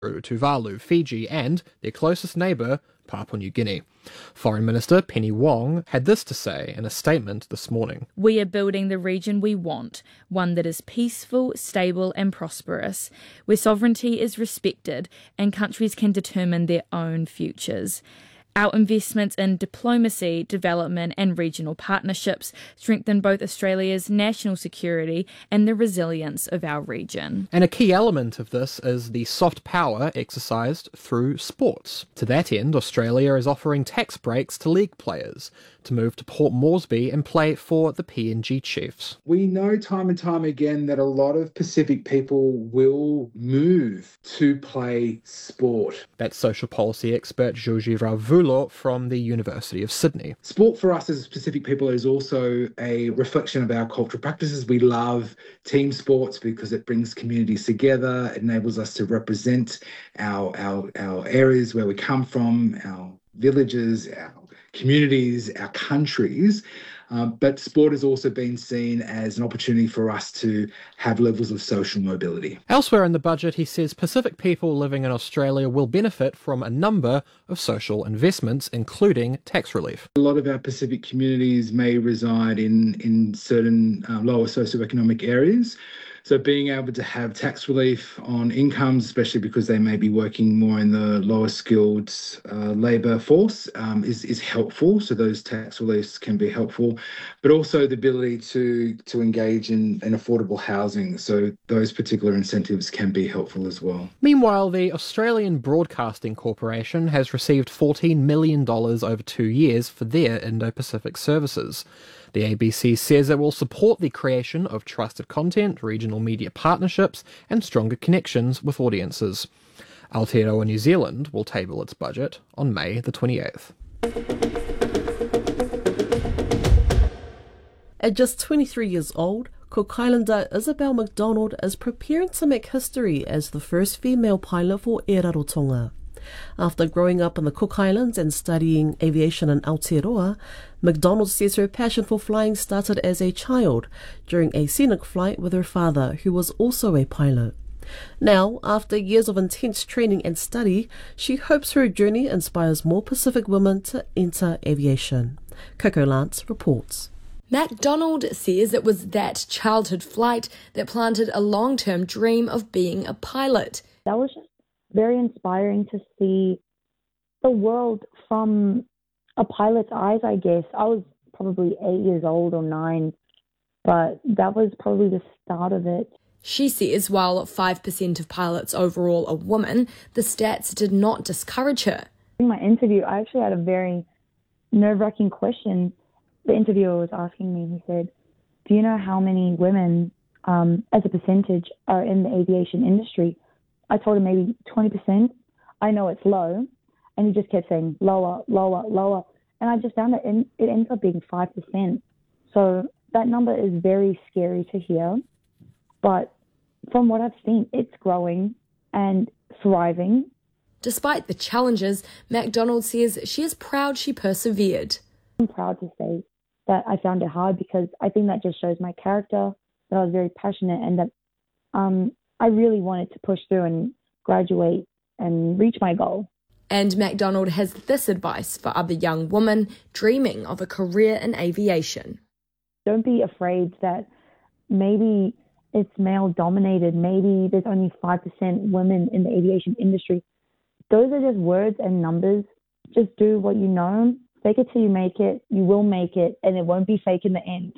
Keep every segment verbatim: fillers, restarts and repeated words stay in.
Tuvalu, Fiji, and their closest neighbour, Papua New Guinea. Foreign Minister Penny Wong had this to say in a statement this morning. We are building the region we want, one that is peaceful, stable and prosperous, where sovereignty is respected and countries can determine their own futures. Our investments in diplomacy, development and regional partnerships strengthen both Australia's national security and the resilience of our region. And a key element of this is the soft power exercised through sports. To that end, Australia is offering tax breaks to league players to move to Port Moresby and play for the P N G Chiefs. We know time and time again that a lot of Pacific people will move to play sport. That's social policy expert Joji Ravulo from the University of Sydney. Sport for us as Pacific people is also a reflection of our cultural practices. We love team sports because it brings communities together, it enables us to represent our, our, our areas where we come from, our villages, our communities, our countries. Um, but sport has also been seen as an opportunity for us to have levels of social mobility. Elsewhere in the budget, he says Pacific people living in Australia will benefit from a number of social investments, including tax relief. A lot of our Pacific communities may reside in, in certain uh, lower socioeconomic areas. So being able to have tax relief on incomes, especially because they may be working more in the lower skilled uh, labour force, um, is, is helpful. So those tax reliefs can be helpful, but also the ability to, to engage in, in affordable housing. So those particular incentives can be helpful as well. Meanwhile, the Australian Broadcasting Corporation has received fourteen million dollars over two years for their Indo-Pacific services. The A B C says it will support the creation of trusted content, regional media partnerships, and stronger connections with audiences. Aotearoa New Zealand will table its budget on May the twenty-eighth. At just twenty-three years old, Cook Islander Isabel McDonald is preparing to make history as the first female pilot for Air Rarotonga. After growing up in the Cook Islands and studying aviation in Aotearoa, McDonald says her passion for flying started as a child during a scenic flight with her father, who was also a pilot. Now, after years of intense training and study, she hopes her journey inspires more Pacific women to enter aviation. Coco Lance reports. MacDonald says it was that childhood flight that planted a long-term dream of being a pilot. That was just very inspiring to see the world from a pilot's eyes, I guess. I was probably eight years old or nine, but that was probably the start of it. She says while five percent of pilots overall are women, the stats did not discourage her. In my interview, I actually had a very nerve-wracking question. The interviewer was asking me, he said, do you know how many women um, as a percentage are in the aviation industry? I told him maybe twenty percent. I know it's low. And he just kept saying lower, lower, lower. And I just found that it ends up being five percent. So that number is very scary to hear. But from what I've seen, it's growing and thriving. Despite the challenges, MacDonald says she is proud she persevered. I'm proud to say that I found it hard because I think that just shows my character, that I was very passionate and that um, I really wanted to push through and graduate and reach my goal. And MacDonald has this advice for other young women dreaming of a career in aviation. Don't be afraid that maybe it's male-dominated, maybe there's only five percent women in the aviation industry. Those are just words and numbers. Just do what you know. Fake it till you make it. You will make it, and it won't be fake in the end.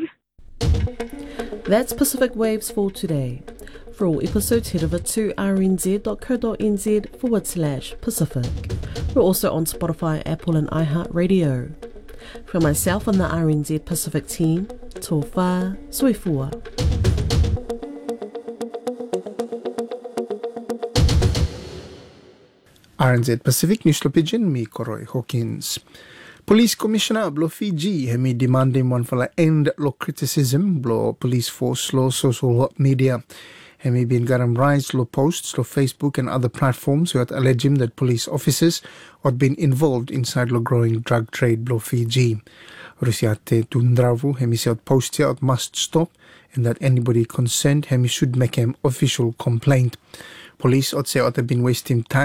That's Pacific Waves for today. For all episodes, head over to rnz.co.nz forward slash Pacific. We're also on Spotify, Apple and iHeartRadio. From myself and the R N Z Pacific team, tō whā, soifua. R N Z Pacific News Pigeon, me Koroi Hawkins. Police Commissioner blo Fiji hemi demanding one for end lo criticism blo police force lo social media. Hemi bin garam rise lo posts lo Facebook and other platforms who had alleged him that police officers had been involved inside lo growing drug trade blo Fiji. Rusiate tundravu hemi said post here must stop and that anybody concerned hemi should make an official complaint. police would say they've been wasting time